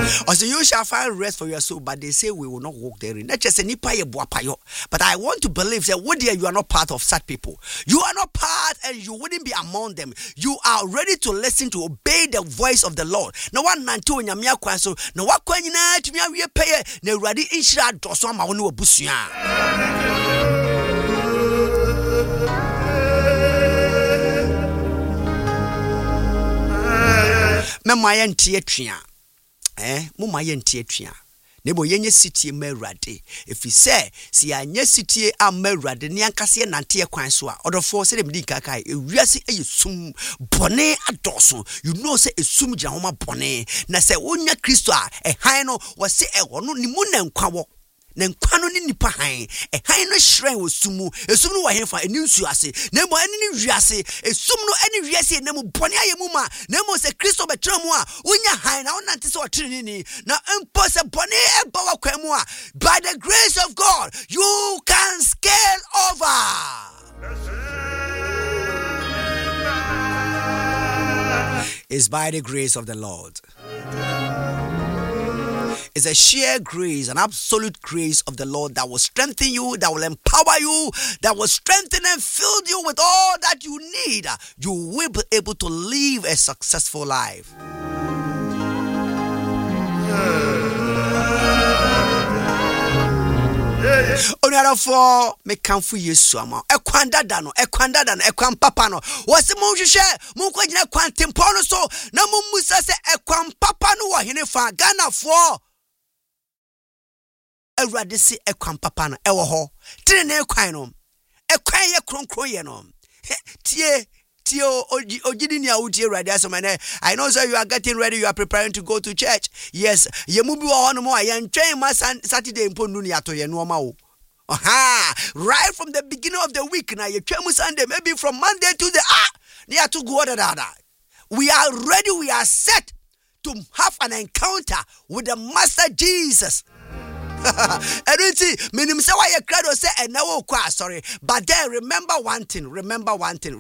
Also, you shall find rest for your soul, but they say we will not walk therein. Not just but I want to believe that you are not part of such people. You are not part, and you wouldn't be among them. You are ready to listen, to obey the voice of the Lord. No one nanto nyamia kwanso. No what kwanyina tumi awie peye na urade inshira doso ma wonu abusua. Mema yentie twia. Muma yentie twia. Nebo yenye sitie merade. If you say, si anye sitie a merade, ni ankase nante kwan so a. Odofo se dem di kaka ewiase eyesum bone adoso. You know say esum gina homa bone. Na se wonya Kristo a han no wo se no ni mu na nkwa wo. Na nkwa no ni nipa han. Han no hran wo sumu. Esum no wo henfa eni nsu ase. Nebo eni ni wiase. Esum no eni wiase na mu bone ayemu ma. Nebo se Kristo betra mu a wonya han na wonante se otreni ni. Na empo se bone eba wa kwa mu a. By the grace of God, you can scale over. It's by the grace of the Lord. It's a sheer grace, an absolute grace of the Lord that will strengthen you, that will empower you, that will strengthen and fill you with all that you need. You will be able to live a successful life. Onarafo me kanfu Yesu ama ekwandada no ekwampapa no wose monhwehwe monkwagina kwantempo no so na mummusa se ekwampapa no wo hene fa Ganafo Awurade se ekwampapa no ewo ho trene kwan no ekwan ye kronkron ye no tie ojidi ni awuti Awurade asomane. I know sir, you are getting ready, you are preparing to go to church. Yes, ye mu bi wo ho no mo aye ntwen ma Saturday mpondu ni ato ye no ma wo. Right from the beginning of the week now, you came Sunday, maybe from Monday to the near to go da. We are ready, we are set to have an encounter with the Master Jesus. And we see, minim say why you crowd say and now sorry. But then remember one thing. Remember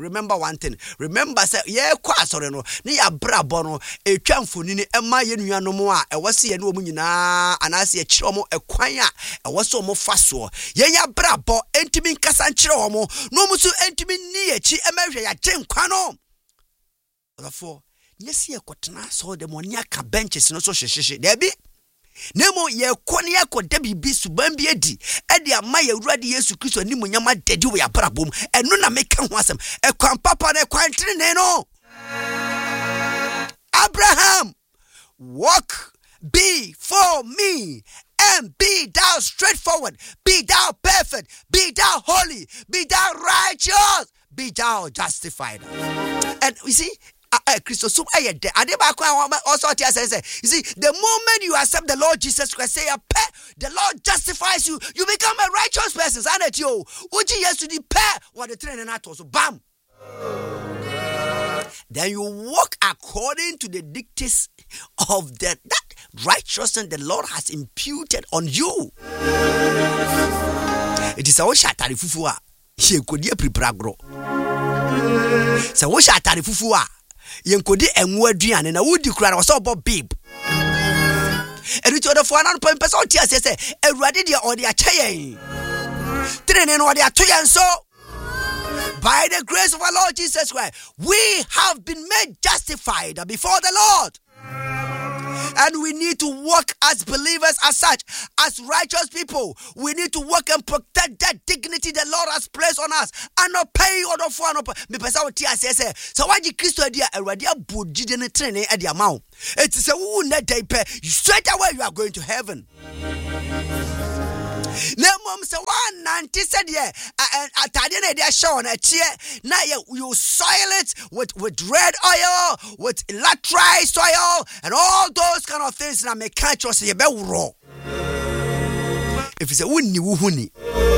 say yeah sorry no. Ni ya brabo no e twamfo ni ema ye nuano mo a e wose ye no mu nyina anase ye kire mo ekwan a e wose mo faso. Ye ya brabo entimi nkasa nkire mo no mu so entimi ni echi emahwe ya genkwa no. Therefore, nyesi ye kotena so de mo nya ka benches no so hwehwehwe. Debi Nemo ye kwani yakoda bibi suban bi edi ama ye Awurade Yesu Kristo ni munyama dadi we abrabom eno na meka ho asem ekwan papa na ekwan trene no. Abraham, walk before me and be thou straightforward, be thou perfect, be thou holy, be thou righteous, be thou justified. And we see Christo so ayede ade ba kwa also tia say you see the moment you accept the Lord Jesus Christ say the Lord justifies you, you become a righteous person. Sanet yo uji Yesu di what the train na to so bam, then you walk according to the dictates of that righteousness the Lord has imputed on you. It is a shatari fufu a ye kodi prepare so wo shatari fufu a yenkodi enwo aduane na wudi kura na so bob babe eruti odofo na no pempesa oti asese Awurade de odi achayen trene no odi atoyen so. By the grace of our Lord Jesus Christ, we have been made justified before the Lord. And we need to walk as believers, as such, as righteous people. We need to walk and protect that dignity the Lord has placed on us. And not pay order for no me pesa o tia say. So why the Christo dia Awurade abodi de ne trene e dia ma. It is a wu na dey pe. Straight away you are going to heaven. Na mom say 190 said yeah atade na dey show na tie na you soil it with red oil, with laterite soil and all those kind of things na make catch us you be raw. If you say wunni wuhuni,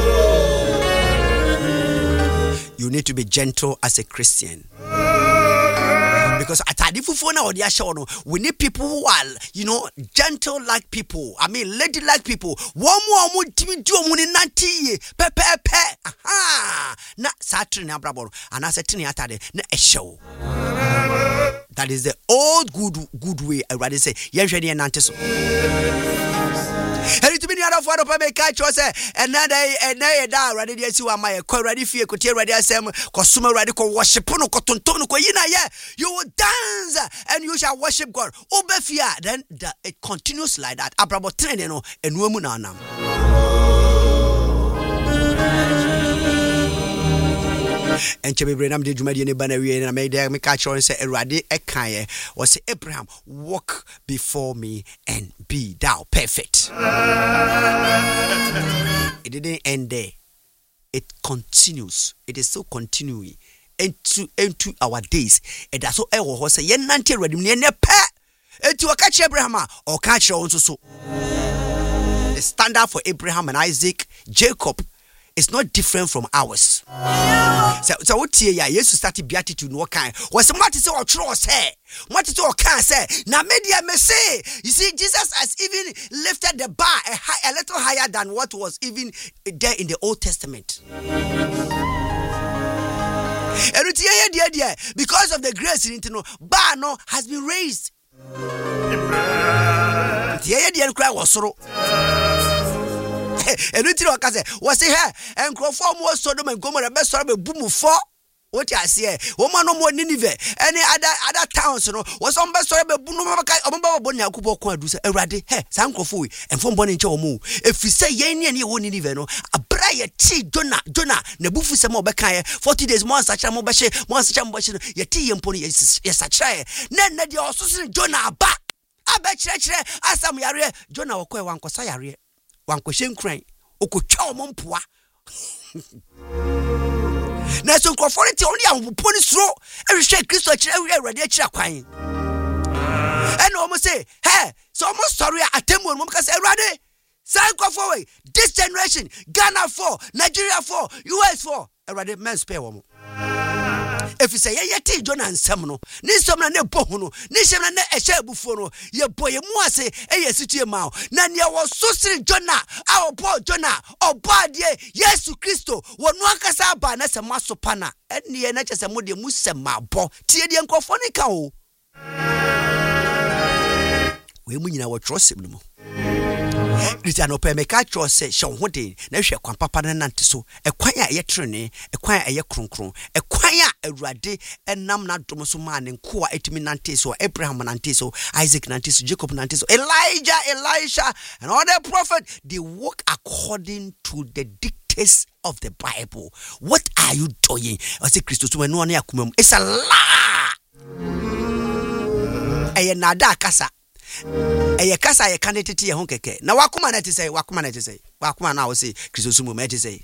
you need to be gentle as a Christian. Because atadi fufu na odi asha no, we need people who are, gentle like people. I mean, lady like people. Womu timi di omu ni nanti pe. Aha. Na satri na brabo. Ana setini atade na esho. That is the old good way. I rather say, yes, ready and antiso. And to be near of what of a catch was another da rather than you are my ready fear could hear ready as consumer radical worship you will dance and you shall worship God. Obefia, then it continues like that. Abrabo training and woman. And Chebrenam did Jumadian Banari and I made them catch on and say, Eradi Ekaye was Abraham, walk before me and be thou perfect. It didn't end there, it continues, it is still continuing into our days. And that's what I was saying, Yen Nanti ready, and to a catch Abraham or catch also so. The standard for Abraham and Isaac, Jacob, it's not different from ours. So what here yes to start beatitude no kind. Was what is our trust say? What is our can say? Now media may say, you see, Jesus has even lifted the bar a little higher than what was even there in the Old Testament. And because of the grace in bar no has been raised. The cry was sorrow. And we tell us, was here and Crawford more Sodom and Gomorrah best sorry boom for what I say. Woman no more Nineveh, any other towns, was on best sorry boom about Bonia Kubo Quadus, a radi, hey, Sam Crawford, and from Bonnie Chomu. If we say Yanny and you won't Nineveh, a briar tea, Donna, Nebufu Samo Bakaya, 40 days more such a mobashe, more such a mobashe, your tea and pony, yes, I try. None that you also see Jonah back. I bet you, as some yare, Jonah or Quay one Cosayare. One question crying, Oko Chow Mompua. Nason conformity only on pony straw, every shake Christo every crying. And almost say, hey, so almost sorry at Temo Monkas Erade. Sign forward. This generation, Ghana 4, Nigeria 4, US 4, Erade men's pay woman. If you say, yeah, John and Samuel, Nisomna ne Bohuno, Nishamna ne Eshabufono, your boy Moise, a city mouth. Nanya was so still Jonah, our poor Jonah, or bad ye, yes to Christo, one Wakasa Banas a Masopana, and near Natchez and Moody Musema, Bo, Tiadian Cofonica. We mean our trust him. Ritano Pemeka trust shall what day, no shall come papa and so, a quiet ye training, a quiet ye cron, a quiet a rade, and nam not domosuman and Kua etiminantes or Abraham Nantiso, Isaac Nantiso, Jacob Nantiso, Elijah, Elisha, and all the prophet, they walk according to the dictates of the Bible. What are you doing? I say Christus when no one it's a lie. A nada casa. A kasa a candidate here honkeke. Now wakuma na say wakuma na say Christosumu me say.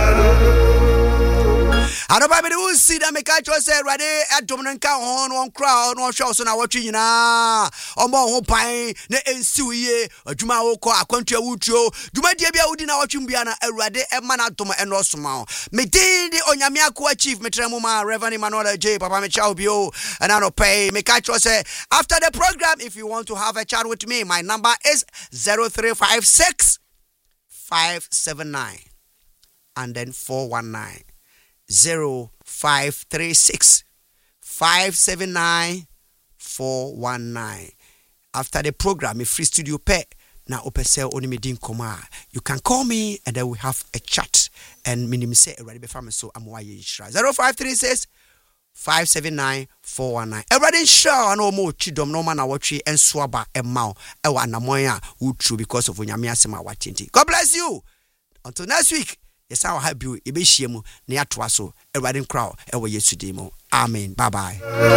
Ano ba be we see that make I say ready at dominant on crowd on show so na watching na omo ho pan na ensiu ye adwuma wo ko akwantua wutro dwuma dia bia wudi na watching bia na awurade e ma na dom e no soma me din de onyame akwa chief metremu ma Reverend Emmanuel J Papa me chao bio and I no pay make I say after the program if you want to have a chat with me my number is 0356 579 and then 419 0536 579 419. After the program, a free studio pay na opesel onimedin koma. You can call me and then we have a chat. And minimum say already be famous so I'm why you 0536 579 419. Already sure no more chidom no man awatri and swaba and mao ewa namoya who true because of unyami asema watinti. God bless you. Until next week. Yes, I'll help you. Ibishimu, Niatwaso, a riding crowd, a way yesterday. Amen. Bye bye.